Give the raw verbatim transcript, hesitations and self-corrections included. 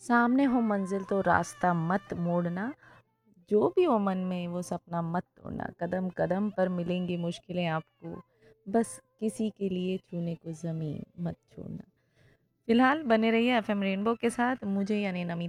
सामने हो मंजिल तो रास्ता मत मोड़ना, जो भी हो मन में वो सपना मत तोड़ना। कदम कदम पर मिलेंगी मुश्किलें आपको, बस किसी के लिए छूने को ज़मीन मत छोड़ना। फिलहाल बने रहिए एफएम रेनबो के साथ। मुझे यानी नमिता